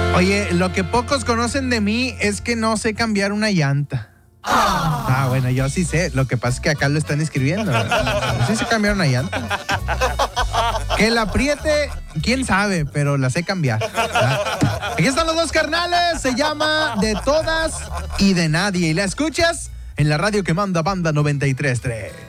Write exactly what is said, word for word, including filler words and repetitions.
Oye, lo que pocos conocen de mí es que no sé cambiar una llanta. Ah, bueno, yo sí sé. Lo que pasa es que acá lo están escribiendo. Yo sí sé cambiar una llanta. Que la apriete, quién sabe, pero la sé cambiar. ¿Verdad? Aquí están los dos carnales. Se llama De Todas y de Nadie. Y la escuchas en la radio que manda Banda noventa y tres punto tres.